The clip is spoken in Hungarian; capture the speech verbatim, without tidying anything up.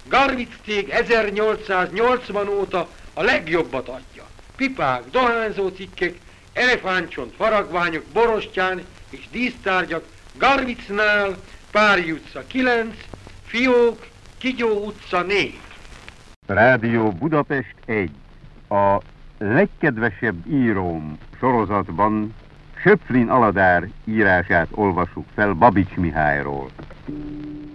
Garvic cég ezernyolcszáznyolcvan óta a legjobbat adja. Pipák, dohányzó cikkek, elefántcsont, faragványok, borostyán és dísztárgyak Garvicnál, Pári utca kilenc, Fiók, Kigyó utca négy. Rádió Budapest egy. A legkedvesebb íróm sorozatban Söpflin Aladár írását olvassuk fel Babics Mihályról.